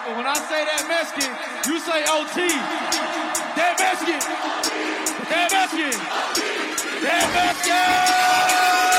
And when I say that Mexican, you say OT. That Mexican. That Mexican. That Mexican.